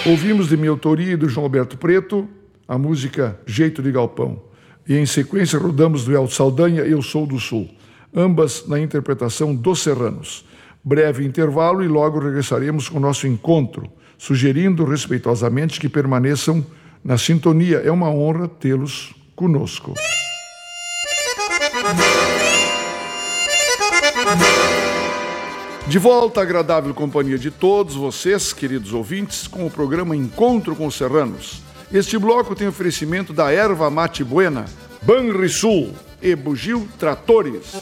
Ouvimos de minha autoria e do João Alberto Preto a música Jeito de Galpão. E em sequência rodamos do Elton Saldanha, Eu Sou do Sul, ambas na interpretação dos Serranos. Breve intervalo e logo regressaremos com o nosso encontro, sugerindo respeitosamente que permaneçam na sintonia. É uma honra tê-los conosco. De volta à agradável companhia de todos vocês, queridos ouvintes, com o programa Encontro com os Serranos. Este bloco tem oferecimento da Erva Mate Buena, Banrisul e Bugio Tratores.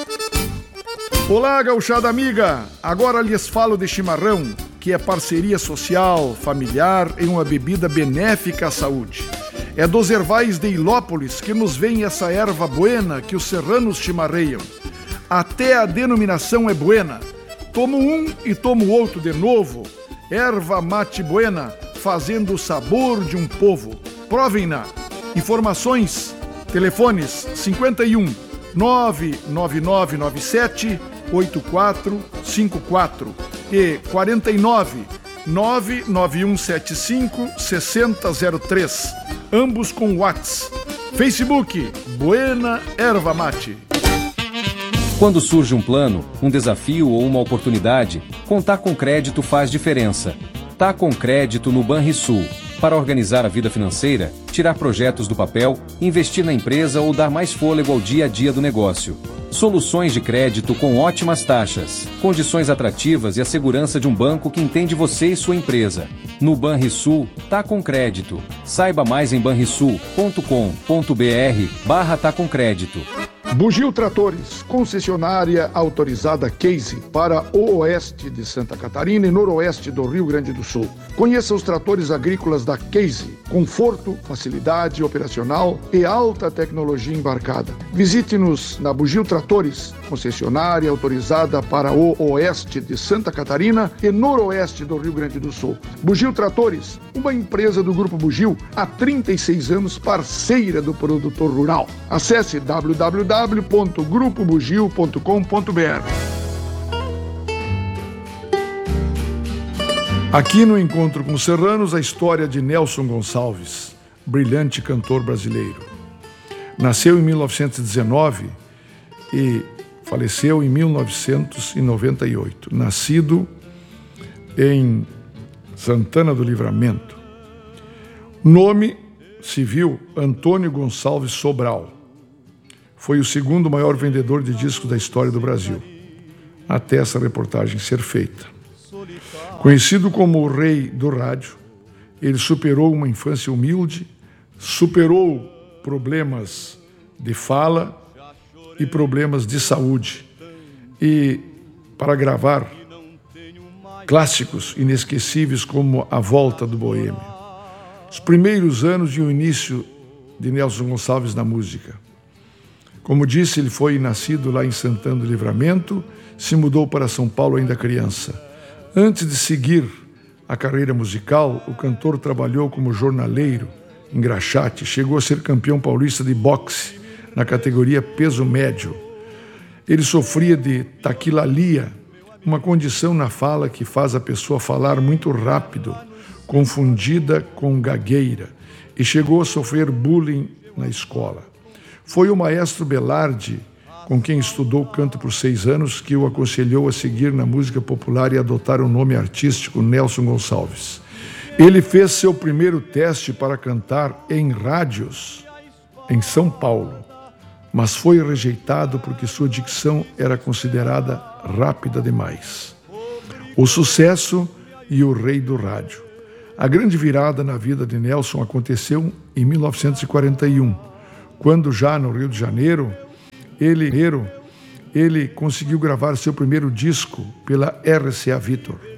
Olá, gauchada amiga! Agora lhes falo de chimarrão, que é parceria social, familiar e uma bebida benéfica à saúde. É dos ervais de Ilópolis que nos vem essa erva buena que os serranos chimarreiam. Até a denominação é buena. Tomo um e tomo outro de novo. Erva Mate Buena, fazendo o sabor de um povo. Provem-na. Informações, telefones 51 99997 8454 e 49 99175 6003. Ambos com WhatsApp. Facebook, Buena Erva Mate. Quando surge um plano, um desafio ou uma oportunidade, contar com crédito faz diferença. Tá com crédito no Banrisul. Para organizar a vida financeira, tirar projetos do papel, investir na empresa ou dar mais fôlego ao dia a dia do negócio. Soluções de crédito com ótimas taxas, condições atrativas e a segurança de um banco que entende você e sua empresa. No Banrisul, tá com crédito. Saiba mais em banrisul.com.br/tá com crédito. Bugio Tratores, concessionária autorizada Case para o oeste de Santa Catarina e noroeste do Rio Grande do Sul. Conheça os tratores agrícolas da Case, conforto, facilidade operacional e alta tecnologia embarcada. Visite-nos na Bugio Tratores, concessionária autorizada para o oeste de Santa Catarina e noroeste do Rio Grande do Sul. Bugio Tratores, uma empresa do Grupo Bugio, há 36 anos parceira do produtor rural. Acesse www.grupobugio.com.br. Aqui no Encontro com os Serranos, a história de Nelson Gonçalves, brilhante cantor brasileiro. Nasceu em 1919 e faleceu em 1998. Nascido em Santana do Livramento. Nome civil, Antônio Gonçalves Sobral. Foi o segundo maior vendedor de discos da história do Brasil, até essa reportagem ser feita. Conhecido como o rei do rádio, ele superou uma infância humilde, superou problemas de fala e problemas de saúde. E para gravar clássicos inesquecíveis como A Volta do Boêmio. Os primeiros anos e o início de Nelson Gonçalves na música. Como disse, ele foi nascido lá em Santana do Livramento, se mudou para São Paulo ainda criança. Antes de seguir a carreira musical, o cantor trabalhou como jornaleiro em Graxate, chegou a ser campeão paulista de boxe na categoria peso médio. Ele sofria de taquilalia, uma condição na fala que faz a pessoa falar muito rápido, confundida com gagueira, e chegou a sofrer bullying na escola. Foi o maestro Belardi, com quem estudou canto por 6 anos, que o aconselhou a seguir na música popular e adotar o nome artístico Nelson Gonçalves. Ele fez seu primeiro teste para cantar em rádios em São Paulo, mas foi rejeitado porque sua dicção era considerada rápida demais. O sucesso e o rei do rádio. A grande virada na vida de Nelson aconteceu em 1941, quando já no Rio de Janeiro, ele conseguiu gravar seu primeiro disco pela RCA Victor.